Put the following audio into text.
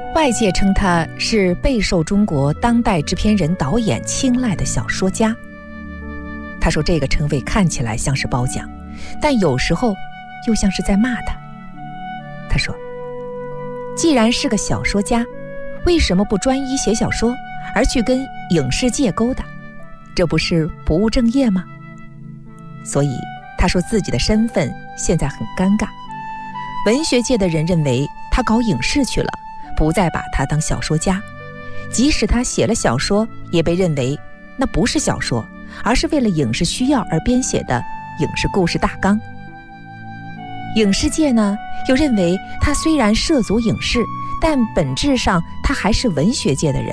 外界称他是备受中国当代制片人导演青睐的小说家。他说这个称谓看起来像是褒奖，但有时候又像是在骂他。他说，既然是个小说家，为什么不专一写小说，而去跟影视界勾搭？这不是不务正业吗？所以他说自己的身份现在很尴尬。文学界的人认为他搞影视去了，不再把他当小说家，即使他写了小说，也被认为那不是小说，而是为了影视需要而编写的影视故事大纲。影视界呢，又认为他虽然涉足影视，但本质上他还是文学界的人，